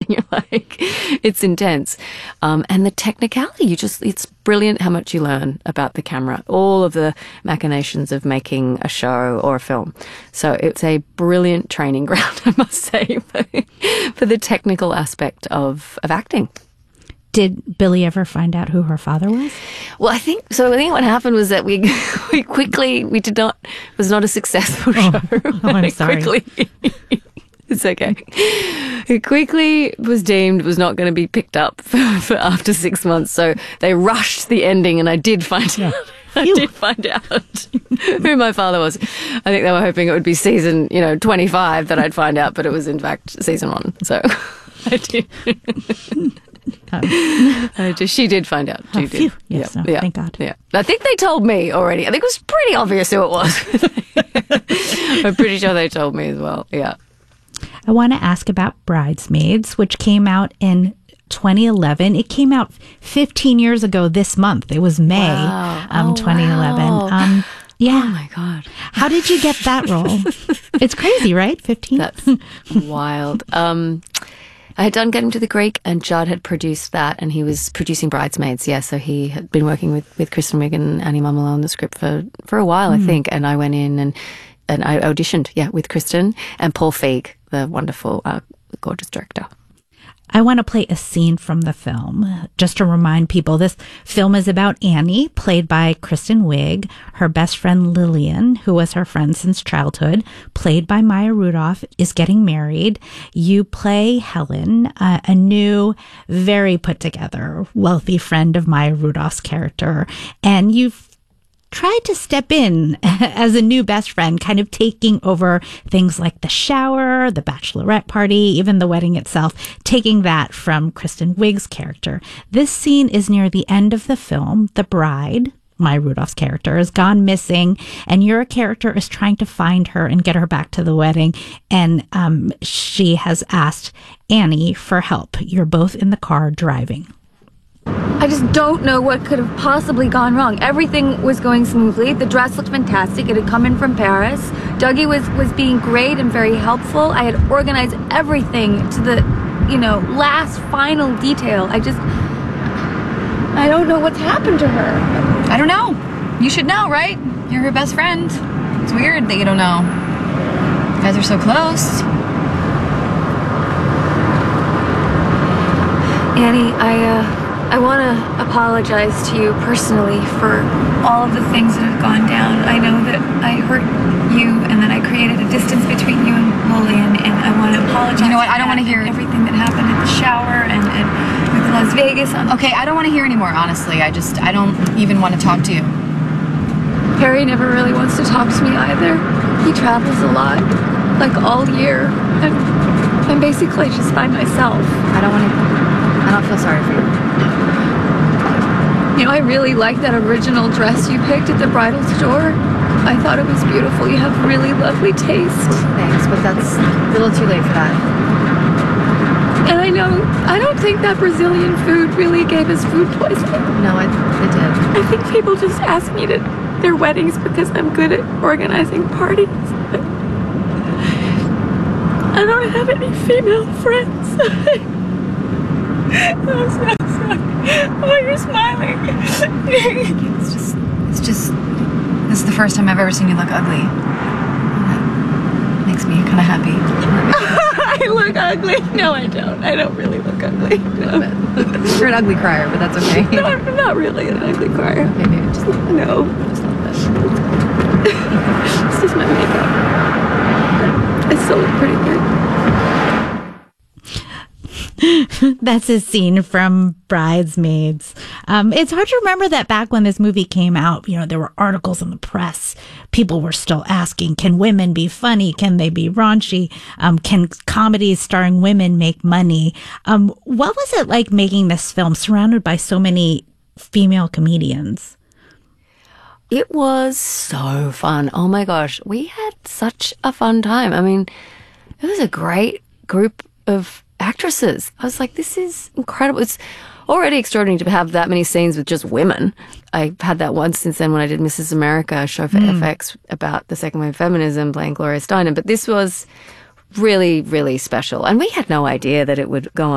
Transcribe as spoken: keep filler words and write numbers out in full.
You're like, it's intense. Um, and the technicality, you just, it's brilliant how much you learn about the camera, all of the machinations of making a show or a film. So it's a brilliant training ground, I must say, for, for the technical aspect of, of acting. Did Billie ever find out who her father was? Well, I think so. I think what happened was that we we quickly we did not it was not a successful oh, show. Oh, I'm sorry. Quickly, it's okay. It quickly was deemed was not going to be picked up for, for after six months. So they rushed the ending, and I did find yeah. out. I did find out who my father was. I think they were hoping it would be season, you know, twenty-five that I'd find out, but it was in fact season one. So I did. Um, I just, she did find out. She oh, did. Phew. Yes, yeah. no, yeah. Thank God. Yeah. I think they told me already. I think it was pretty obvious who it was. I'm pretty sure they told me as well. Yeah. I want to ask about Bridesmaids, which came out in twenty eleven. It came out fifteen years ago this month. It was May wow. um, oh, twenty eleven. Wow. Um, yeah. Oh, my God. How did you get that role? It's crazy, right? fifteen? That's wild. Um, I had done Get Him to the Greek, and Judd had produced that, and he was producing Bridesmaids, yeah, so he had been working with, with Kristen Wiig and Annie Mumolo on the script for, for a while, mm. I think, and I went in and, and I auditioned, yeah, with Kristen and Paul Feig, the wonderful, uh, gorgeous director. I want to play a scene from the film, just to remind people. This film is about Annie, played by Kristen Wiig, her best friend Lillian, who was her friend since childhood, played by Maya Rudolph, is getting married. You play Helen, uh, a new, very put together, wealthy friend of Maya Rudolph's character, and you've tried to step in as a new best friend, kind of taking over things like the shower, the bachelorette party, even the wedding itself, taking that from Kristen Wiig's character. This scene is near the end of the film. The bride, Maya Rudolph's character, has gone missing, and your character is trying to find her and get her back to the wedding. And um, she has asked Annie for help. You're both in the car driving. I just don't know what could have possibly gone wrong. Everything was going smoothly. The dress looked fantastic. It had come in from Paris. Dougie was, was being great and very helpful. I had organized everything to the, you know, last final detail. I just, I don't know what's happened to her. I don't know. You should know, right? You're her best friend. It's weird that you don't know. You guys are so close. Annie, I, uh... I want to apologize to you personally for all of the things that have gone down. I know that I hurt you and that I created a distance between you and Lillian, and I want to apologize. You know what? I don't want to hear everything that happened at the shower and, and with Las Vegas. On okay, I don't want to hear anymore, honestly. I just, I don't even want to talk to you. Harry never really wants to talk to me either. He travels a lot, like all year, and I'm basically just by myself. I don't want to, I don't feel sorry for you. You know, I really liked that original dress you picked at the bridal store. I thought it was beautiful. You have really lovely taste. Thanks, but that's a little too late for that. And I know, I don't think that Brazilian food really gave us food poisoning. No, it, it did. I think people just ask me to their weddings because I'm good at organizing parties. I don't have any female friends. I'm so sorry. Oh, you're smiling. It's just, it's just, this is the first time I've ever seen you look ugly. That makes me kind of happy. I look ugly? No, I don't. I don't really look ugly. No. You're an ugly crier, but that's okay. No, I'm not really an ugly crier. Okay, maybe just a little bit. No. Just a little bit. It's just my makeup. I still look pretty good. That's a scene from Bridesmaids. Um, it's hard to remember that back when this movie came out, you know, there were articles in the press. People were still asking, can women be funny? Can they be raunchy? Um, can comedies starring women make money? Um, what was it like making this film surrounded by so many female comedians? It was so fun. Oh my gosh. We had such a fun time. I mean, it was a great group of actresses. I was like, this is incredible. It's already extraordinary to have that many scenes with just women. I've had that once since then when I did Missus America, a show for mm. F X about the second wave feminism, playing Gloria Steinem. But this was really, really special. And we had no idea that it would go on